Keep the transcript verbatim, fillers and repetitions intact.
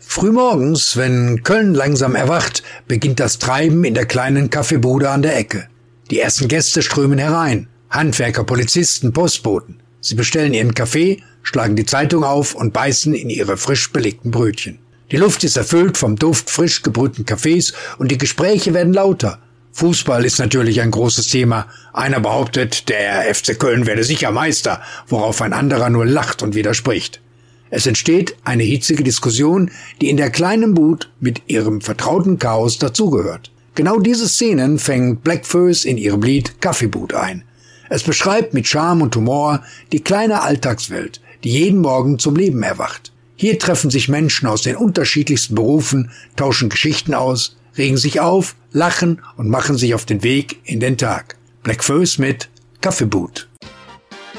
Frühmorgens, wenn Köln langsam erwacht, beginnt das Treiben in der kleinen Kaffeebude an der Ecke. Die ersten Gäste strömen herein. Handwerker, Polizisten, Postboten. Sie bestellen ihren Kaffee, schlagen die Zeitung auf und beißen in ihre frisch belegten Brötchen. Die Luft ist erfüllt vom Duft frisch gebrühten Kaffees und die Gespräche werden lauter. Fußball ist natürlich ein großes Thema. Einer behauptet, der F C Köln werde sicher Meister, worauf ein anderer nur lacht und widerspricht. Es entsteht eine hitzige Diskussion, die in der kleinen Bude mit ihrem vertrauten Chaos dazugehört. Genau diese Szenen fängt Bläckfoes in ihrem Lied Kaffeebude ein. Es beschreibt mit Charme und Humor die kleine Alltagswelt, die jeden Morgen zum Leben erwacht. Hier treffen sich Menschen aus den unterschiedlichsten Berufen, tauschen Geschichten aus, regen sich auf, lachen und machen sich auf den Weg in den Tag. Bläckfoes mit Kaffeebude.